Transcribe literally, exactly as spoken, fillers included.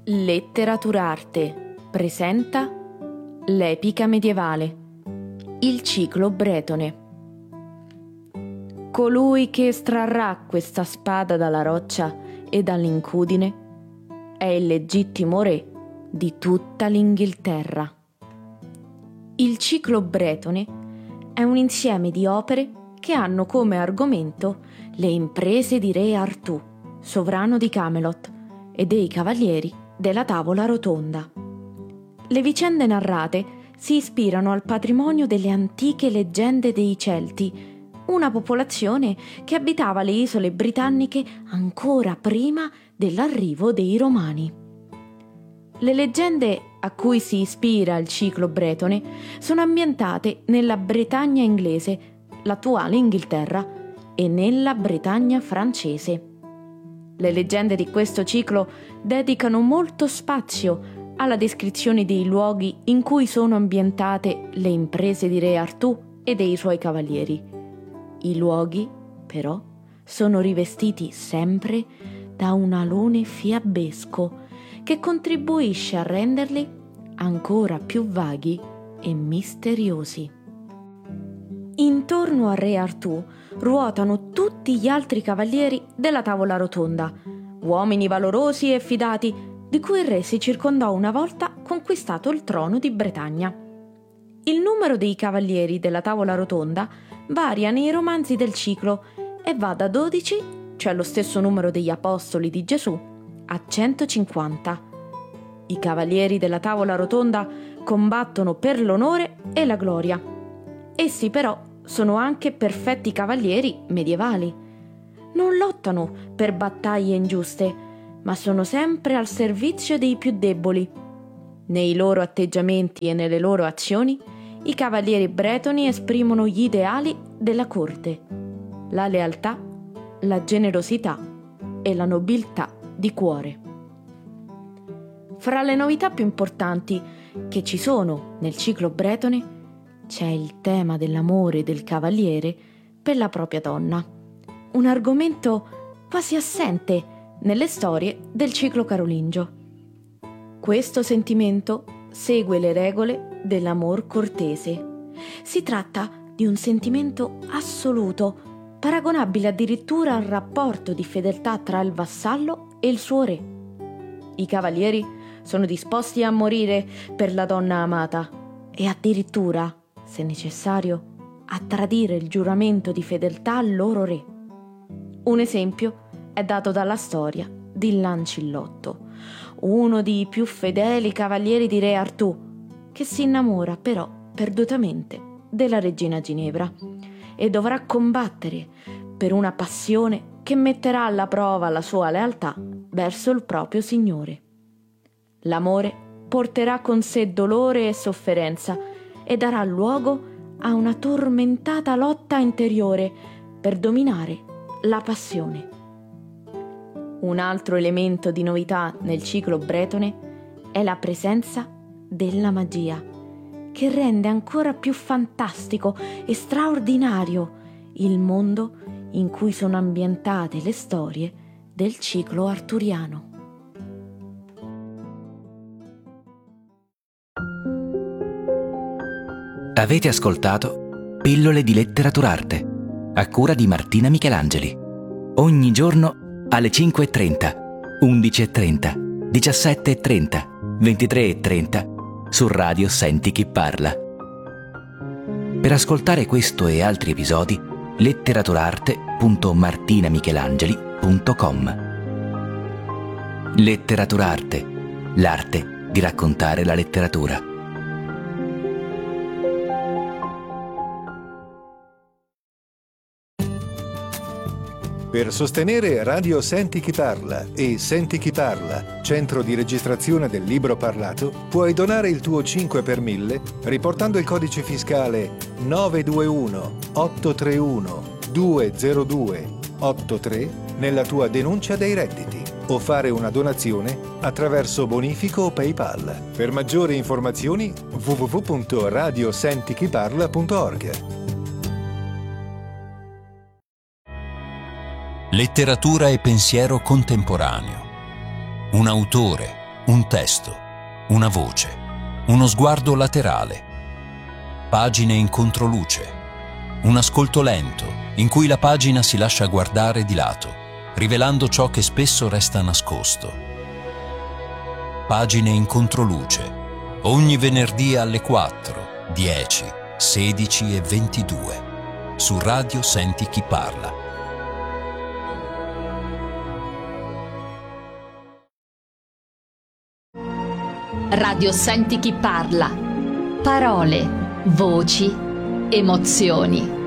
Letteraturarte presenta l'epica medievale, il ciclo bretone. Colui che estrarrà questa spada dalla roccia e dall'incudine è il legittimo re di tutta l'Inghilterra. Il ciclo bretone è un insieme di opere che hanno come argomento le imprese di re Artù, sovrano di Camelot, e dei cavalieri della tavola rotonda. Le vicende narrate si ispirano al patrimonio delle antiche leggende dei Celti, una popolazione che abitava le isole britanniche ancora prima dell'arrivo dei Romani. Le leggende a cui si ispira il ciclo bretone sono ambientate nella Bretagna inglese, l'attuale Inghilterra, e nella Bretagna francese. Le leggende di questo ciclo dedicano molto spazio alla descrizione dei luoghi in cui sono ambientate le imprese di re Artù e dei suoi cavalieri. I luoghi, però, sono rivestiti sempre da un alone fiabesco che contribuisce a renderli ancora più vaghi e misteriosi. Intorno al re Artù ruotano tutti gli altri cavalieri della tavola rotonda, uomini valorosi e fidati di cui il re si circondò una volta conquistato il trono di Bretagna. Il numero dei cavalieri della tavola rotonda varia nei romanzi del ciclo e va da dodici, cioè lo stesso numero degli apostoli di Gesù, a centocinquanta. I cavalieri della tavola rotonda combattono per l'onore e la gloria. Essi però sono anche perfetti cavalieri medievali. Non lottano per battaglie ingiuste, ma sono sempre al servizio dei più deboli. Nei loro atteggiamenti e nelle loro azioni, i cavalieri bretoni esprimono gli ideali della corte: la lealtà, la generosità e la nobiltà di cuore. Fra le novità più importanti che ci sono nel ciclo bretone c'è il tema dell'amore del cavaliere per la propria donna, un argomento quasi assente nelle storie del ciclo carolingio. Questo sentimento segue le regole dell'amor cortese. Si tratta di un sentimento assoluto, paragonabile addirittura al rapporto di fedeltà tra il vassallo e il suo re. I cavalieri sono disposti a morire per la donna amata e addirittura, se necessario, a tradire il giuramento di fedeltà al loro re. Un esempio è dato dalla storia di Lancillotto, uno dei più fedeli cavalieri di re Artù, che si innamora però perdutamente della regina Ginevra e dovrà combattere per una passione che metterà alla prova la sua lealtà verso il proprio signore. L'amore porterà con sé dolore e sofferenza e darà luogo a una tormentata lotta interiore per dominare la passione. Un altro elemento di novità nel ciclo bretone è la presenza della magia, che rende ancora più fantastico e straordinario il mondo in cui sono ambientate le storie del ciclo arturiano. Avete ascoltato Pillole di Letteraturarte, a cura di Martina Michelangeli. Ogni giorno alle cinque e trenta, undici e trenta, diciassette e trenta, ventitré e trenta su Radio Senti Chi Parla. Per ascoltare questo e altri episodi, letteraturarte punto martinamichelangeli punto com. Letteraturarte, l'arte di raccontare la letteratura. Per sostenere Radio Senti Chi Parla e Senti Chi Parla, centro di registrazione del libro parlato, puoi donare il tuo cinque per mille riportando il codice fiscale nove due uno otto tre uno due zero due otto tre nella tua denuncia dei redditi o fare una donazione attraverso bonifico o PayPal. Per maggiori informazioni w w w punto radio senti chi parla punto org. Letteratura e pensiero contemporaneo. Un autore, un testo, una voce, uno sguardo laterale, pagine in controluce, un ascolto lento in cui la pagina si lascia guardare di lato, rivelando ciò che spesso resta nascosto. Pagine in controluce, ogni venerdì alle quattro, dieci, sedici e ventidue, su Radio Senti Chi Parla. Radio Senti Chi Parla. Parole, voci, emozioni.